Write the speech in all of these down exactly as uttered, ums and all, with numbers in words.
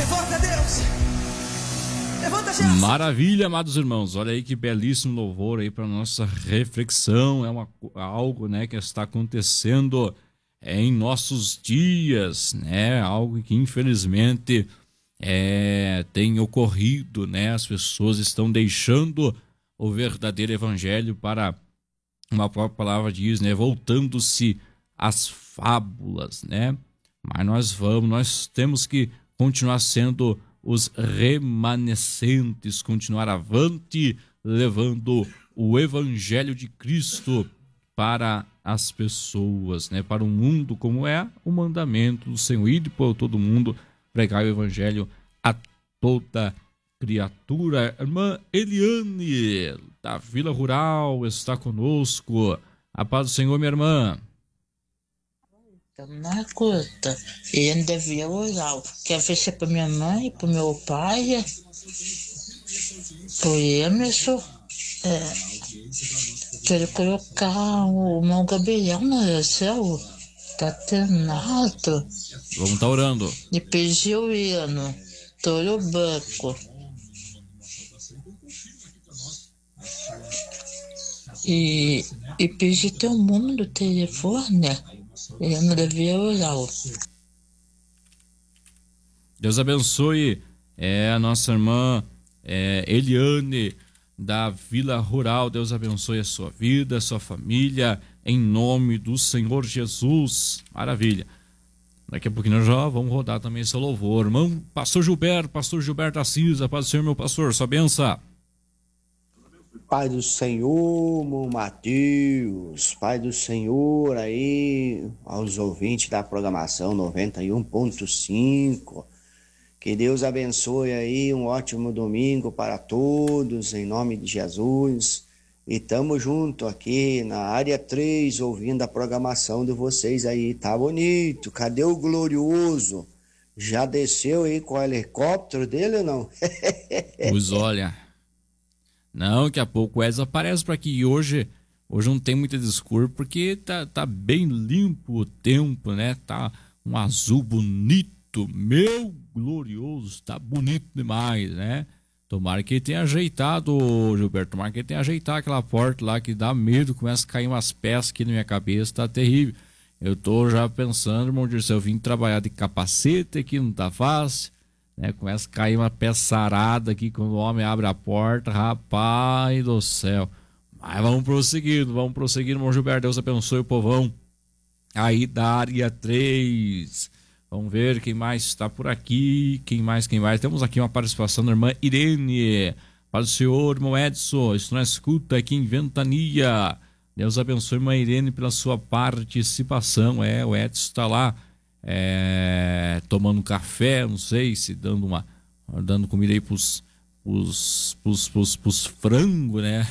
Levanta, Deus. Levanta, Jesus. Maravilha, amados irmãos. Olha aí que belíssimo louvor aí para nossa reflexão. É uma, algo, né, que está acontecendo em nossos dias, né? Algo que infelizmente é, tem ocorrido, né? As pessoas estão deixando o verdadeiro evangelho para, uma própria palavra diz, né? Voltando-se às fábulas, né? Mas nós vamos, nós temos que continuar sendo os remanescentes, continuar avante, levando o evangelho de Cristo para as pessoas, né? Para o mundo, como é o mandamento do Senhor, ir por todo mundo, pregar o evangelho a toda criatura. Irmã Eliane, da Vila Rural, está conosco. A paz do Senhor, minha irmã. Na curta, e ainda devia orar. Quero fechar para minha mãe, para meu pai, para o Emerson. É, quero colocar o irmão Gabriel na oração. Tá treinado. Vamos estar orando. E pedir o hino, todo o banco. E, e pedir teu mundo do telefone. Eu não devia orar. Deus abençoe é, a nossa irmã é, Eliane, da Vila Rural. Deus abençoe a sua vida, a sua família, em nome do Senhor Jesus. Maravilha. Daqui a pouquinho nós já vamos rodar também esse louvor. Irmão, pastor Gilberto, pastor Gilberto Assis, a paz do Senhor, meu pastor, sua benção. Pai do Senhor, meu Mateus, Pai do Senhor aí, aos ouvintes da programação noventa e um ponto cinco, que Deus abençoe aí, um ótimo domingo para todos, em nome de Jesus, e tamo junto aqui na área três, ouvindo a programação de vocês aí, tá bonito, cadê o glorioso? Já desceu aí com o helicóptero dele ou não? Pois olha... Não, daqui a pouco o Edson aparece para aqui. E hoje, hoje não tem muita desculpa, porque tá, tá bem limpo o tempo, né? Tá um azul bonito, meu glorioso, tá bonito demais, né? Tomara que ele tenha ajeitado, Gilberto, tomara que ele tenha ajeitado aquela porta lá que dá medo, começa a cair umas peças aqui na minha cabeça, tá terrível. Eu tô já pensando, irmão, se eu vim trabalhar de capacete aqui, não tá fácil. Né, começa a cair uma peça arada aqui quando o homem abre a porta, rapaz do céu. Mas vamos prosseguindo, vamos prosseguindo, irmão Gilberto. Deus abençoe o povão aí da área três. Vamos ver quem mais está por aqui. Quem mais, quem mais? Temos aqui uma participação da irmã Irene. Para o senhor, irmão Edson, estou na escuta aqui em Ventania. Deus abençoe, irmã Irene, pela sua participação. É, o Edson está lá. É, tomando café, não sei se dando uma dando comida aí pros pros, pros, pros, pros frangos, né?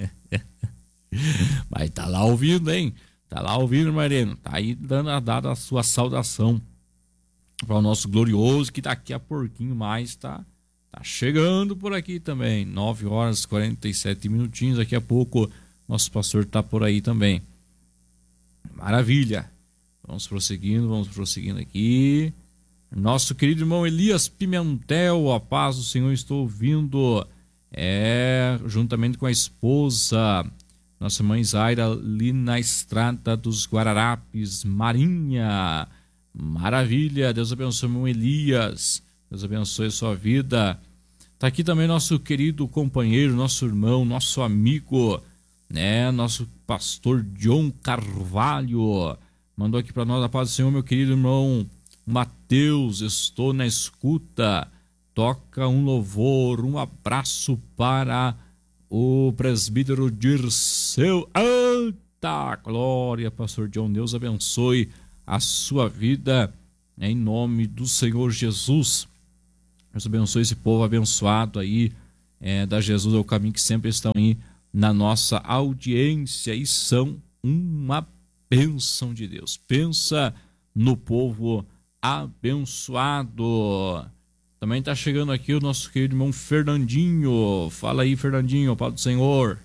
Mas tá lá ouvindo, hein? Tá lá ouvindo, Mariano. Tá aí dando a dada a sua saudação para o nosso glorioso, que daqui a pouquinho mais tá, tá chegando por aqui também. nove horas e quarenta e sete minutinhos. Daqui a pouco nosso pastor tá por aí também. Maravilha. Vamos prosseguindo, vamos prosseguindo aqui. Nosso querido irmão Elias Pimentel, a paz do Senhor, estou ouvindo. É, juntamente com a esposa, nossa mãe Zaira, ali na estrada dos Guararapes, Marinha. Maravilha, Deus abençoe, irmão Elias. Deus abençoe a sua vida. Tá aqui também nosso querido companheiro, nosso irmão, nosso amigo, né? Nosso pastor John Carvalho. Mandou aqui para nós a paz do Senhor, meu querido irmão Mateus, estou na escuta, toca um louvor, um abraço para o presbítero Dirceu. Eita, glória, pastor John, Deus abençoe a sua vida, em nome do Senhor Jesus. Deus abençoe esse povo abençoado aí, é, da Jesus é o caminho, que sempre estão aí na nossa audiência e são uma bênção de Deus. Pensa no povo abençoado. Também está chegando aqui o nosso querido irmão Fernandinho. Fala aí, Fernandinho, Pai do Senhor.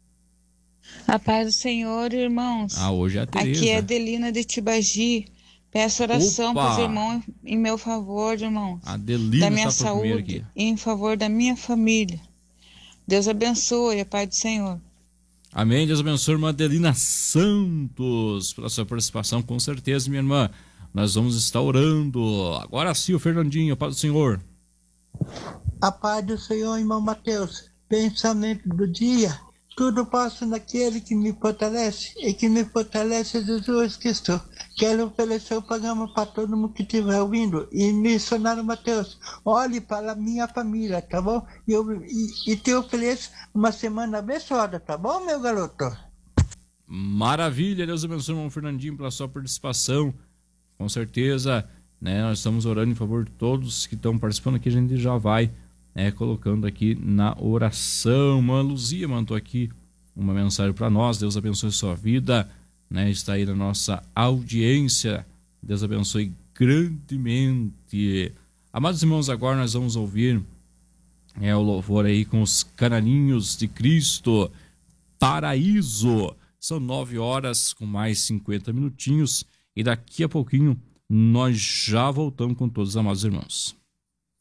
A paz do Senhor, irmãos. Ah, hoje é a Tereza. Aqui é Adelina de Tibagi. Peço oração Opa! para os irmãos em meu favor, irmãos. A Adelina Da minha tá por primeiro saúde aqui. e em favor da minha família. Deus abençoe, a paz do Senhor. Amém. Deus abençoe, irmã Adelina Santos, pela sua participação, com certeza, minha irmã. Nós vamos estar orando. Agora sim, o Fernandinho, a paz do Senhor. A paz do Senhor, irmão Mateus. Pensamento do dia. Tudo posso naquele que me fortalece, e que me fortalece é Jesus Cristo. Quero oferecer o programa para todo mundo que estiver ouvindo. E missionário Mateus, olhe para a minha família, tá bom? E, eu, e, e te ofereço uma semana abençoada, tá bom, meu garoto? Maravilha, Deus abençoe, irmão Fernandinho, pela sua participação. Com certeza, né, nós estamos orando em favor de todos que estão participando aqui. A gente já vai, né, colocando aqui na oração. Irmã Luzia mandou aqui uma mensagem para nós. Deus abençoe sua vida, né, está aí na nossa audiência. Deus abençoe grandemente. Amados irmãos, agora nós vamos ouvir é, o louvor aí com os Cananinhos de Cristo, Paraíso. São nove horas com mais cinquenta minutinhos. E daqui a pouquinho nós já voltamos com todos os amados irmãos.